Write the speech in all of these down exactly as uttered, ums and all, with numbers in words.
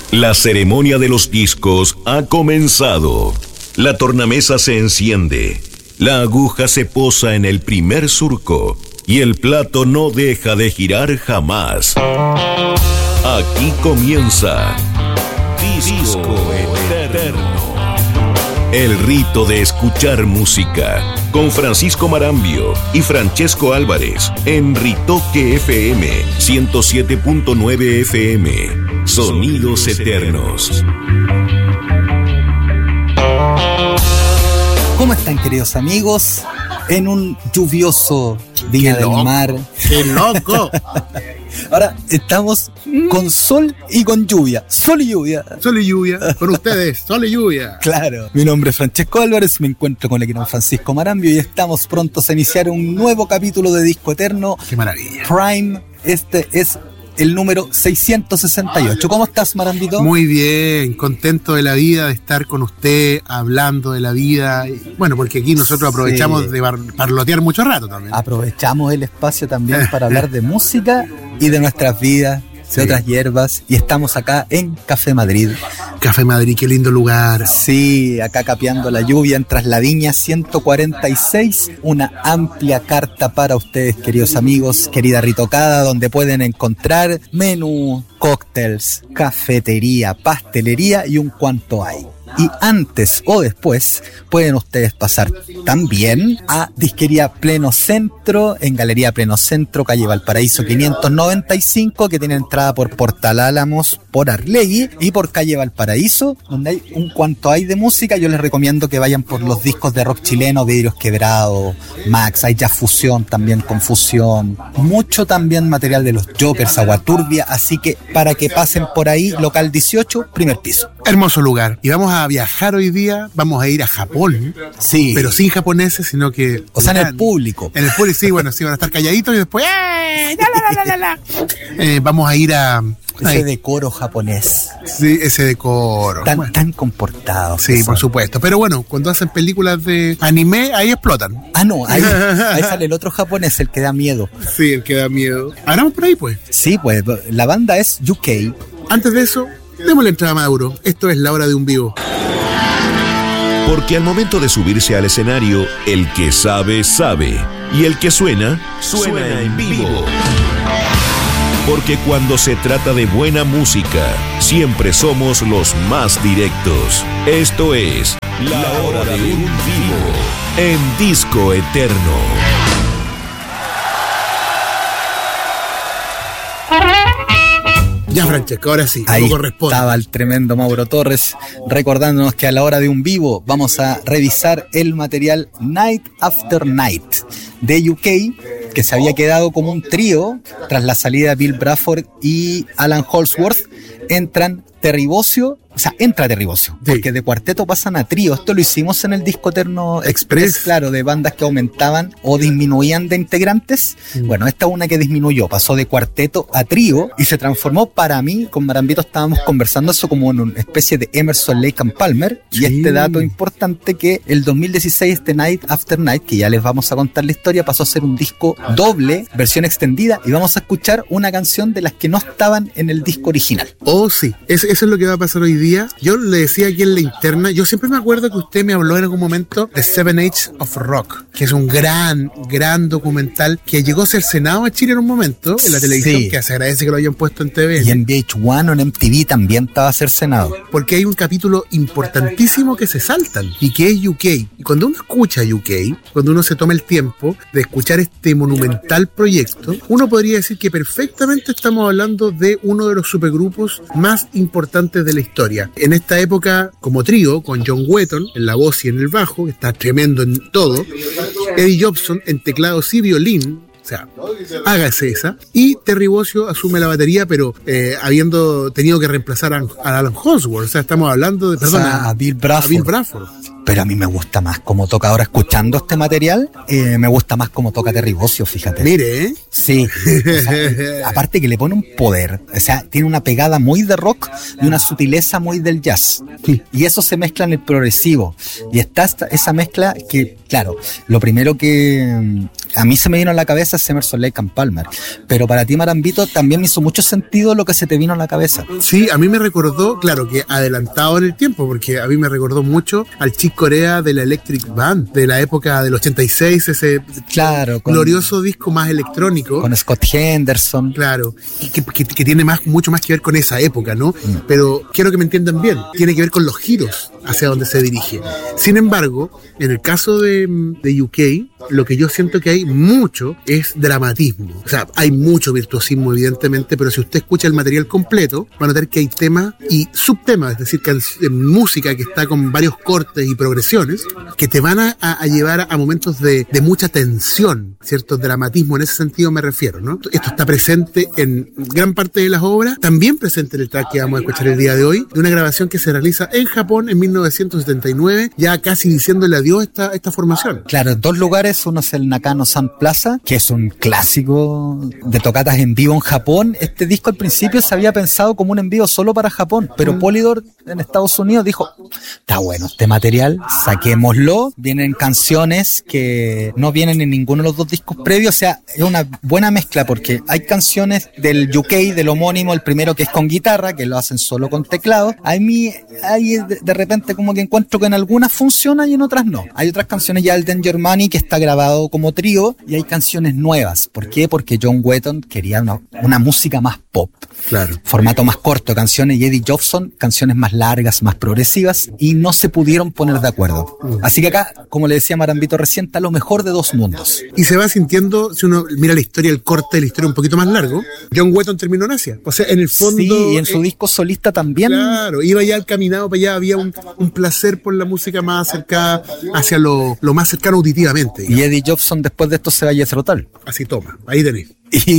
La ceremonia de los discos ha comenzado. La tornamesa se enciende. La aguja se posa en el primer surco. Y el plato no deja de girar jamás. Aquí comienza Disco Eterno. El rito de escuchar música. Con Francisco Marambio y Francesco Álvarez. En Ritoque F M ciento siete punto nueve F M. Sonidos Eternos. ¿Cómo están, queridos amigos? En un lluvioso Viña del Mar. ¡Qué loco! Ahora estamos con sol y con lluvia. Sol y lluvia. Sol y lluvia. Con ustedes, sol y lluvia. Claro. Mi nombre es Francesco Álvarez, me encuentro con el gran Francisco Marambio y estamos prontos a iniciar un nuevo capítulo de Disco Eterno. ¡Qué maravilla! Prime. Este es el número seiscientos sesenta y ocho. ¿Cómo estás, Marambito? Muy bien, contento de la vida, de estar con usted, hablando de la vida. Bueno, porque aquí nosotros aprovechamos sí. de bar- parlotear mucho rato también. Aprovechamos el espacio también para hablar de música y de nuestras vidas, de sí. otras hierbas. Y estamos acá en Café Madrid. Café Madrid, qué lindo lugar. Sí, acá capeando la lluvia en Traslaviña ciento cuarenta y seis. Una amplia carta para ustedes, queridos amigos, querida Ritocada, donde pueden encontrar menú, cócteles, cafetería, pastelería y un cuanto hay. Y antes o después pueden ustedes pasar también a Disquería Pleno Centro, en Galería Pleno Centro, calle Valparaíso quinientos noventa y cinco, que tiene entrada por Portal Álamos, por Arlegui y por calle Valparaíso, donde hay un cuanto hay de música. Yo les recomiendo que vayan por los discos de rock chileno, Vidrios Quebrados, Max, hay Jazz Fusión también, con Fusión, mucho también material de los Jokers, Agua Turbia, así que para que pasen por ahí, local dieciocho, primer piso. Hermoso lugar. Y vamos a viajar hoy día, vamos a ir a Japón. Sí. Pero sin japoneses, sino que... O sea, en el público. En el público, sí, bueno, sí, van a estar calladitos y después... ¡Eh! La, la, la, la, la. Eh, vamos a ir a... Ese Ay. decoro japonés. Sí, ese decoro. Tan, bueno. tan comportado. Sí, por supuesto. Pero bueno, cuando hacen películas de anime, ahí explotan. Ah, no, ahí, ahí sale el otro japonés, el que da miedo. Sí, el que da miedo. Hablamos por ahí, pues. Sí, pues, la banda es U K. Antes de eso, démosle entrada a Mauro. Esto es La Hora de un Vivo. Porque al momento de subirse al escenario, el que sabe, sabe. Y el que suena, suena, suena en vivo. Porque cuando se trata de buena música, siempre somos los más directos. Esto es La Hora de un Vivo en Disco Eterno. Ya, Francesco, ahora sí, ahí corresponde. Estaba el tremendo Mauro Torres recordándonos que a la hora de un vivo vamos a revisar el material Night After Night de U K, que se había quedado como un trío tras la salida de Bill Bruford y Alan Holdsworth. Entran Terry Bozzio, o sea, entra Terry Bozzio, sí. Porque de cuarteto pasan a trío. Esto lo hicimos en el Disco Eterno Express, Express claro, de bandas que aumentaban o disminuían de integrantes. Mm. Bueno, esta es una que disminuyó, pasó de cuarteto a trío y se transformó, para mí, con Marambito estábamos conversando eso como en una especie de Emerson, Lake and Palmer. Sí. Y este dato importante que el dos mil dieciséis, este Night After Night, que ya les vamos a contar la historia, pasó a ser un disco doble, versión extendida, y vamos a escuchar una canción de las que no estaban en el disco original. Oh, sí, eso, eso es lo que va a pasar hoy día. Yo le decía aquí en la interna, yo siempre me acuerdo que usted me habló en algún momento de Seven Age of Rock, que es un gran, gran documental que llegó a ser cenado a Chile en un momento, en la televisión, sí. Que se agradece que lo hayan puesto en T V. Y en V H uno o en M T V también estaba a ser cenado. Porque hay un capítulo importantísimo que se saltan, y que es U K. Y cuando uno escucha U K, cuando uno se toma el tiempo de escuchar este monumental proyecto, uno podría decir que perfectamente estamos hablando de uno de los supergrupos más importantes de la historia. En esta época, como trío, con John Wetton en la voz y en el bajo, que está tremendo en todo, Eddie Jobson en teclados y violín, o sea, hágase esa, y Terry Bozzio asume la batería, pero eh, habiendo tenido que reemplazar a, a Alan Holdsworth, o sea, estamos hablando de, perdón, o sea, a Bill Bruford. A Bill Bruford. pero a mí me gusta más cómo toca ahora escuchando este material, eh, me gusta más cómo toca Terry Bozzio, fíjate. Mire, ¿eh? Sí, o sea, eh, aparte que le pone un poder, o sea, tiene una pegada muy de rock y una sutileza muy del jazz, sí. Y eso se mezcla en el progresivo, y está esta, esa mezcla que, claro, lo primero que a mí se me vino a la cabeza es Emerson Lake and Palmer, pero para ti, Marambito, también me hizo mucho sentido lo que se te vino a la cabeza. Sí, a mí me recordó, claro, que adelantado en el tiempo, porque a mí me recordó mucho al Chick Corea de la Electric Band, de la época del ochenta y seis, ese claro, con, glorioso disco más electrónico. Con Scott Henderson. Claro, que, que, que tiene más, mucho más que ver con esa época, ¿no? Mm. Pero quiero que me entiendan bien, tiene que ver con los giros hacia donde se dirige. Sin embargo, en el caso de, de U K, lo que yo siento que hay mucho es dramatismo. O sea, hay mucho virtuosismo, evidentemente, pero si usted escucha el material completo, va a notar que hay temas y subtemas, es decir, que música que está con varios cortes y progresiones, que te van a, a llevar a, a momentos de, de mucha tensión, ¿cierto? Dramatismo, en ese sentido me refiero, ¿no? Esto está presente en gran parte de las obras, también presente en el track que vamos a escuchar el día de hoy, de una grabación que se realiza en Japón en mil novecientos setenta y nueve, ya casi diciéndole adiós a esta, esta formación. Claro, en dos lugares, uno es el Nakano Sound Plaza, que es un clásico de tocatas en vivo en Japón. Este disco al principio se había pensado como un envío solo para Japón, pero mm. Polydor en Estados Unidos dijo, está bueno este material, saquémoslo. Vienen canciones que no vienen en ninguno de los dos discos previos, o sea, es una buena mezcla porque hay canciones del U K, del homónimo, el primero que es con guitarra, que lo hacen solo con teclado. A mí, hay de, de repente como que encuentro que en algunas funciona y en otras no. Hay otras canciones ya del Danger Money que está grabado como trío y hay canciones nuevas. ¿Por qué? Porque John Wetton quería una, una música más pop. Claro. Formato más corto, canciones, y Eddie Jobson, canciones más largas, más progresivas, y no se pudieron poner de acuerdo. Mm. Así que acá, como le decía Marambito recién, está lo mejor de dos mundos. Y se va sintiendo, si uno mira la historia, el corte de la historia un poquito más largo, John Wetton terminó en Asia. O sea, en el fondo... Sí, y en su eh, disco solista también. Claro, iba ya al caminado para allá, había un, un placer por la música más acercada hacia lo, lo más cercano auditivamente. Digamos. Y Eddie Jobson después de esto se va a Jethro Tull. Así toma, ahí tenéis.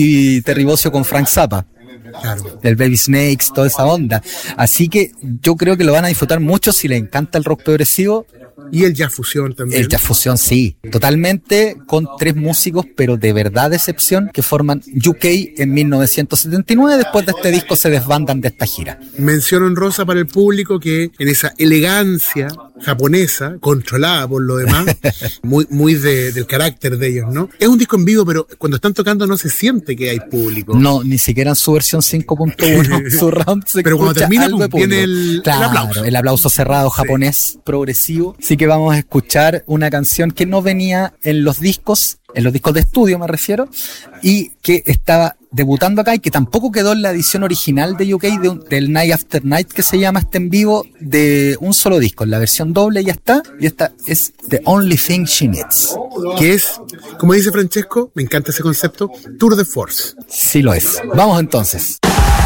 Y Terry Bozzio con Frank Zappa. Claro. Del Baby Snakes, toda esa onda. Así que yo creo que lo van a disfrutar mucho si les encanta el rock progresivo. Y el jazz fusión también. El jazz fusión, sí. Totalmente con tres músicos, pero de verdad de excepción, que forman U K en mil novecientos setenta y nueve. Después de este disco se desbandan de esta gira. Mención honrosa para el público que en esa elegancia japonesa, controlada por lo demás, muy, muy de, del carácter de ellos, ¿no? Es un disco en vivo, pero cuando están tocando no se siente que hay público. No, ni siquiera en su versión cinco punto uno, su round se pero cuando termina, algo pum, viene el, claro, el aplauso. El aplauso cerrado japonés, sí. Progresivo. Así que vamos a escuchar una canción que no venía en los discos, en los discos de estudio me refiero, y que estaba debutando acá y que tampoco quedó en la edición original de U K de un, del Night After Night, que se llama este en vivo de un solo disco. En la versión doble ya está, y esta es The Only Thing She Needs, que es, como dice Francesco, me encanta ese concepto, Tour de Force. Sí lo es. Vamos entonces.